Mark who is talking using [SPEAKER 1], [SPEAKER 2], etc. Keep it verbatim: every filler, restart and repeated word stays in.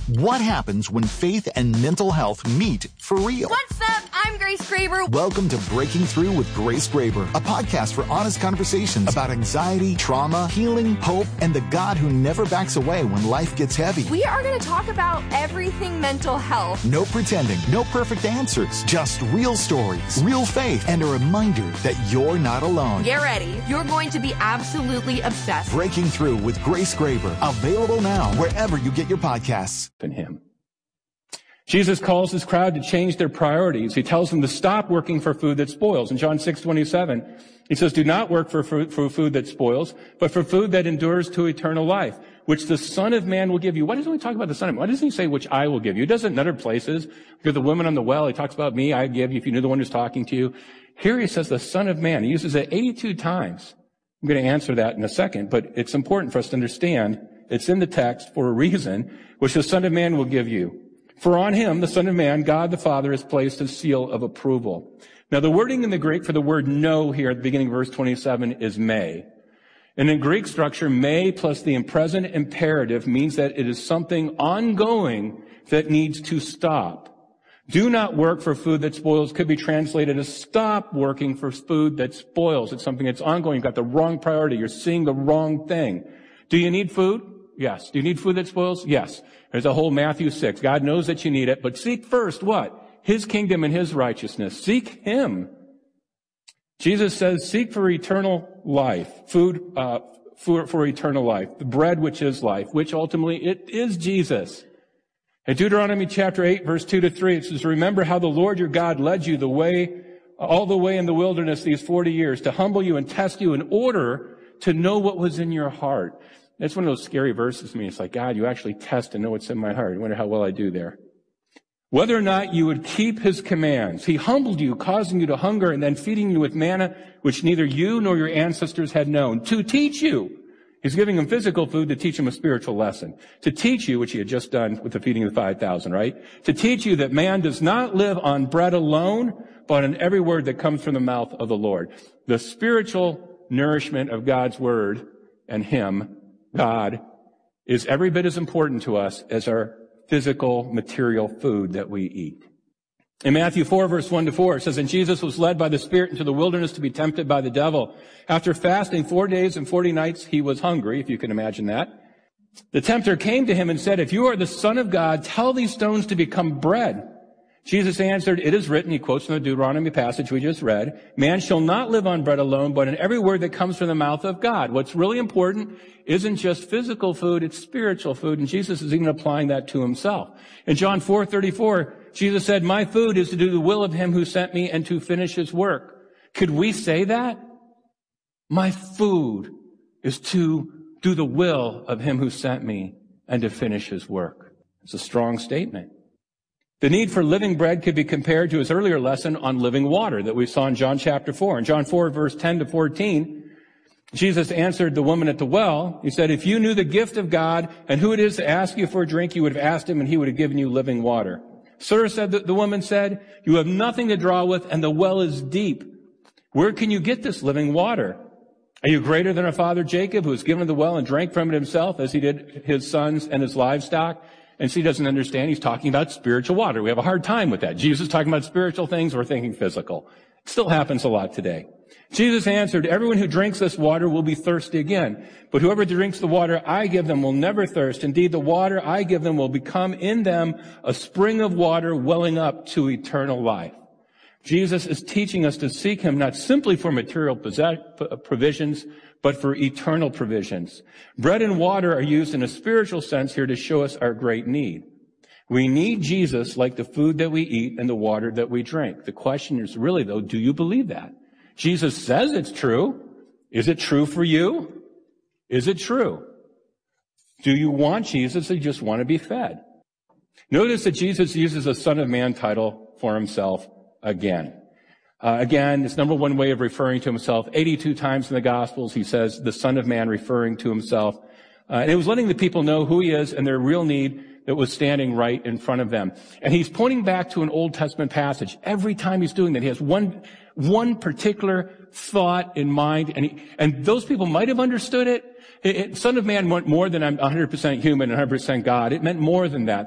[SPEAKER 1] What happens when faith and mental health meet for real?
[SPEAKER 2] What's up? I'm Grace Graber.
[SPEAKER 1] Welcome to Breaking Through with Grace Graber, a podcast for honest conversations about anxiety, trauma, healing, hope, and the God who never backs away when life gets heavy.
[SPEAKER 2] We are going to talk about everything mental health.
[SPEAKER 1] No pretending, no perfect answers, just real stories, real faith, and a reminder that you're not alone.
[SPEAKER 2] Get ready. You're going to be absolutely obsessed.
[SPEAKER 1] Breaking Through with Grace Graber, available now wherever you get your podcasts.
[SPEAKER 3] In him. Jesus calls his crowd to change their priorities. He tells them to stop working for food that spoils. In John six twenty-seven, he says, do not work for, for, for food that spoils, but for food that endures to eternal life, which the Son of Man will give you. Why doesn't he talk about the Son of Man? Why doesn't he say, which I will give you? He does it in other places. Because the woman on the well, he talks about me, I give you, if you knew the one who's talking to you. Here he says the Son of Man. He uses it eighty-two times. I'm going to answer that in a second, but it's important for us to understand it's in the text for a reason, which the Son of Man will give you. For on him, the Son of Man, God the Father, has placed a seal of approval. Now, the wording in the Greek for the word know here at the beginning of verse twenty-seven is may. And in Greek structure, may plus the present imperative means that it is something ongoing that needs to stop. Do not work for food that spoils could be translated as stop working for food that spoils. It's something that's ongoing. You've got the wrong priority. You're seeing the wrong thing. Do you need food? Yes. Do you need food that spoils? Yes. There's a whole Matthew six. God knows that you need it, but seek first what? His kingdom and his righteousness. Seek him. Jesus says, seek for eternal life, food, uh, for, for eternal life, the bread which is life, which ultimately it is Jesus. In Deuteronomy chapter eight, verse two to three, it says, remember how the Lord your God led you the way, all the way in the wilderness these forty years to humble you and test you in order to know what was in your heart. That's one of those scary verses to me. It's like, God, you actually test and know what's in my heart. I wonder how well I do there. Whether or not you would keep his commands. He humbled you, causing you to hunger, and then feeding you with manna, which neither you nor your ancestors had known, to teach you. He's giving them physical food to teach them a spiritual lesson. To teach you, which he had just done with the feeding of the five thousand, right? To teach you that man does not live on bread alone, but on every word that comes from the mouth of the Lord. The spiritual nourishment of God's word and him, God, is every bit as important to us as our physical, material food that we eat. In Matthew four, verse one to four, it says, and Jesus was led by the Spirit into the wilderness to be tempted by the devil. After fasting four days and forty nights, he was hungry, if you can imagine that. The tempter came to him and said, if you are the Son of God, tell these stones to become bread. Jesus answered, it is written, he quotes from the Deuteronomy passage we just read, man shall not live on bread alone, but in every word that comes from the mouth of God. What's really important isn't just physical food, it's spiritual food, and Jesus is even applying that to himself. In John four thirty-four, Jesus said, my food is to do the will of him who sent me and to finish his work. Could we say that? My food is to do the will of him who sent me and to finish his work. It's a strong statement. The need for living bread could be compared to his earlier lesson on living water that we saw in John chapter four. In John four, verse ten to fourteen, Jesus answered the woman at the well. He said, if you knew the gift of God and who it is to ask you for a drink, you would have asked him and he would have given you living water. Sir, said the, the woman said, you have nothing to draw with and the well is deep. Where can you get this living water? Are you greater than our father Jacob, who was given the well and drank from it himself as he did his sons and his livestock? And she doesn't understand. He's talking about spiritual water. We have a hard time with that. Jesus talking about spiritual things. We're thinking physical. It still happens a lot today. Jesus answered, everyone who drinks this water will be thirsty again. But whoever drinks the water I give them will never thirst. Indeed, the water I give them will become in them a spring of water welling up to eternal life. Jesus is teaching us to seek him not simply for material provisions, but for eternal provisions. Bread and water are used in a spiritual sense here to show us our great need. We need Jesus like the food that we eat and the water that we drink. The question is really, though, do you believe that? Jesus says it's true. Is it true for you? Is it true? Do you want Jesus or you just want to be fed? Notice that Jesus uses a Son of Man title for himself again. Uh, again, it's number one way of referring to himself. eighty-two times in the Gospels, he says the Son of Man referring to himself. Uh, and it was letting the people know who he is and their real need that was standing right in front of them. And he's pointing back to an Old Testament passage. Every time he's doing that, he has one, one particular thought in mind. And he, and those people might have understood it. It, it. Son of Man meant more than I'm one hundred percent human and one hundred percent God. It meant more than that.